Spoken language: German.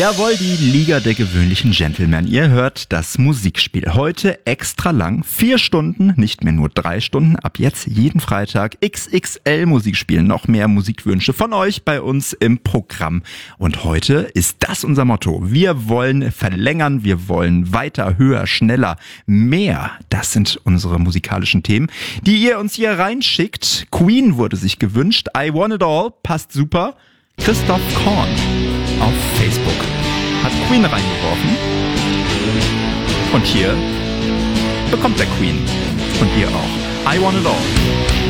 Jawohl, die Liga der gewöhnlichen Gentlemen. Ihr hört das Musikspiel. Heute extra lang. 4 Stunden, nicht mehr nur 3 Stunden. Ab jetzt jeden Freitag XXL Musikspiel. Noch mehr Musikwünsche von euch bei uns im Programm. Und heute ist das unser Motto. Wir wollen verlängern, wir wollen weiter, höher, schneller, mehr. Das sind unsere musikalischen Themen, die ihr uns hier reinschickt. Queen wurde sich gewünscht. I Want It All passt super. Christoph Korn auf Facebook hat Queen reingeworfen. Und hier bekommt der Queen. Und ihr auch. I Want It All.